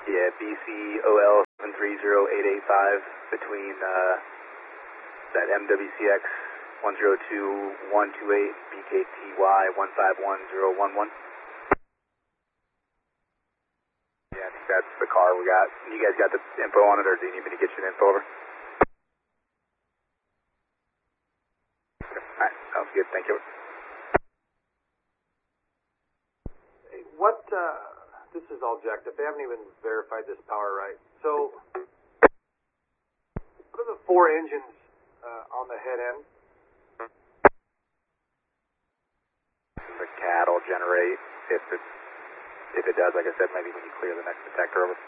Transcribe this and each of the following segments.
Yeah, BCOL 730885 between that MWCX 102128 BKTY 151011. Yeah, I think that's the car we got. You guys got the info on it, or do you need me to get you the info over? Alright, sounds good, thank you. Hey, what, this is all jacked up. They haven't even verified this power right. So, what are the 4 engines on the head end? The CAT will generate if it does, like I said, maybe when you clear the next detector over.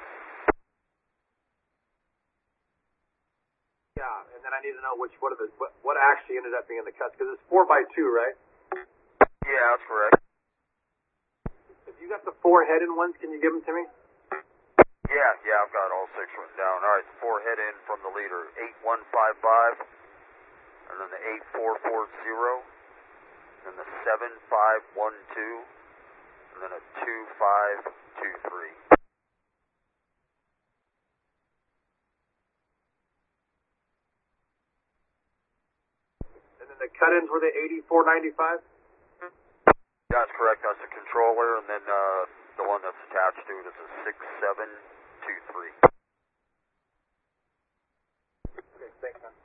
Yeah, and then I need to know what actually ended up being the cuts, because it's 4x2, right? Yeah, that's correct. If you got the 4 head-in ones, can you give them to me? Yeah, I've got all 6 written down. All right, the 4 head in from the leader, 8155, and then the 8440, then the 7512, and then a 2523. And then the cut-ins were the 8495? That's correct. That's the controller, and then the one that's attached to it is a 6723. Okay, thanks, man.